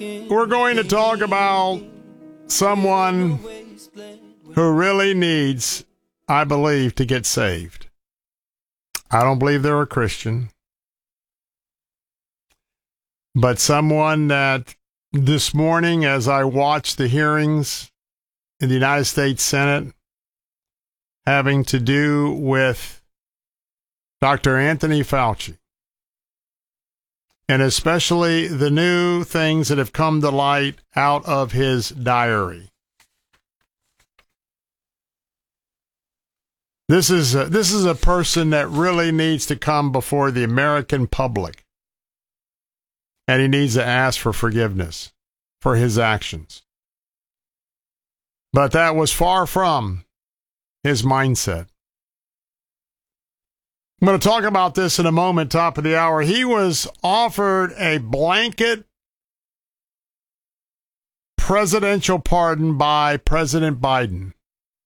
we're going to talk about someone who really needs, I believe, to get saved. I don't believe they're a Christian, but someone that this morning, as I watched the hearings in the United States Senate having to do with Dr. Anthony Fauci, and especially the new things that have come to light out of his diary. This is a person that really needs to come before the American public, and he needs to ask for forgiveness for his actions. But that was far from his mindset. I'm going to talk about this in a moment, top of the hour. He was offered a blanket presidential pardon by President Biden.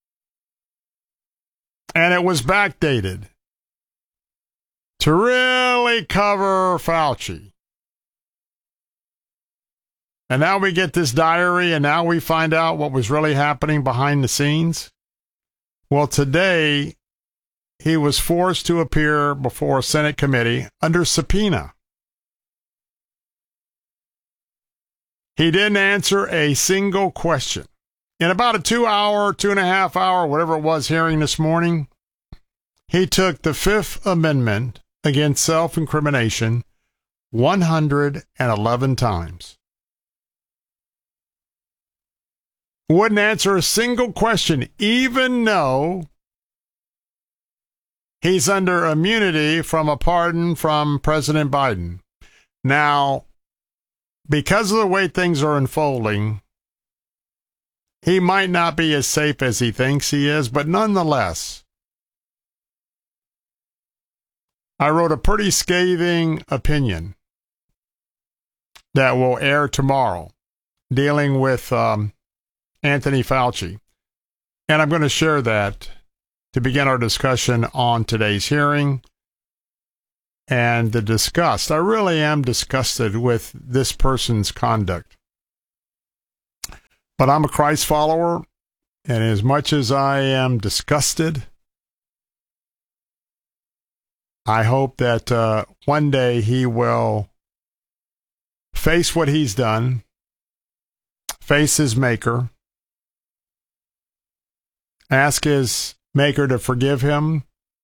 And it was backdated to really cover Fauci. And now we get this diary, and now we find out what was really happening behind the scenes. Well, today, he was forced to appear before a Senate committee under subpoena. He didn't answer a single question. In about a 2.5 hour, whatever it was, hearing this morning, he took the Fifth Amendment against self-incrimination 111 times. Wouldn't answer a single question, even though he's under immunity from a pardon from President Biden. Now, because of the way things are unfolding, he might not be as safe as he thinks he is, but nonetheless, I wrote a pretty scathing opinion that will air tomorrow dealing with Anthony Fauci. And I'm going to share that to begin our discussion on today's hearing and the disgust. I really am disgusted with this person's conduct. But I'm a Christ follower, and as much as I am disgusted, I hope that one day he will face what he's done, face his maker, ask his maker to forgive him,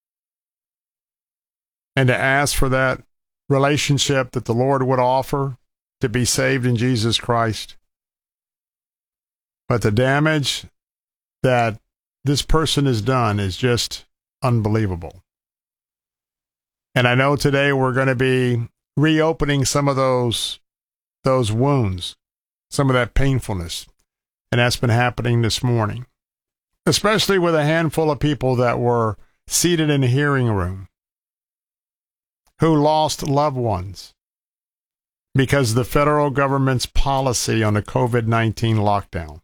and to ask for that relationship that the Lord would offer to be saved in Jesus Christ. But the damage that this person has done is just unbelievable. And I know today we're going to be reopening some of those wounds, some of that painfulness. And that's been happening this morning, especially with a handful of people that were seated in the hearing room who lost loved ones because of the federal government's policy on the COVID-19 lockdown.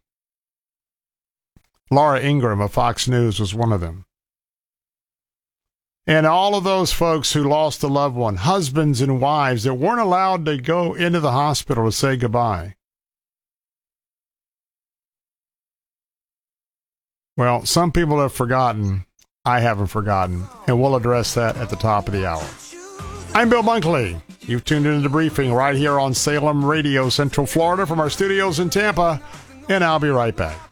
Laura Ingraham of Fox News was one of them. And all of those folks who lost a loved one, husbands and wives that weren't allowed to go into the hospital to say goodbye. Well, some people have forgotten. I haven't forgotten. And we'll address that at the top of the hour. I'm Bill Bunkley. You've tuned into the briefing right here on Salem Radio, Central Florida, from our studios in Tampa. And I'll be right back.